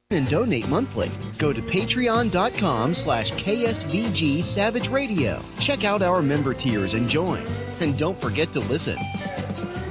and donate monthly. Go to patreon.com/KSVG Savage Radio. Check out our member tiers and join. And don't forget to listen.